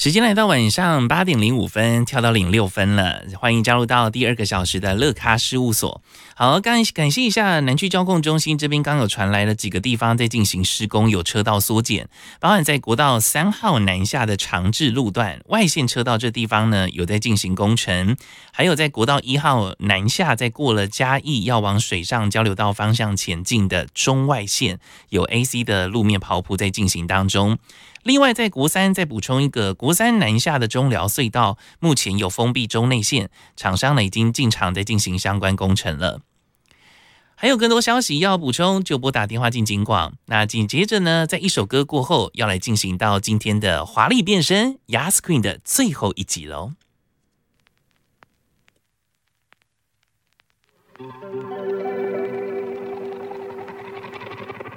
时间来到晚上8:05，跳到06分了，欢迎加入到第2个小时的乐咖事务所。好，感谢一下南区交控中心这边刚有传来了几个地方在进行施工，有车道缩减，包含在国道3号南下的长治路段外线车道这地方呢有在进行工程，还有在国道1号南下，在过了嘉义要往水上交流道方向前进的中外线有 AC 的路面刨铺在进行当中。另外在国3再补充一个，国3南下的中寮隧道目前有封闭中内线，厂商呢已经进场在进行相关工程了。还有更多消息要补充，就拨打电话进警广。那紧接着呢，在一首歌过后，要来进行到今天的华丽变身 Yas Queen 的最后一集喽。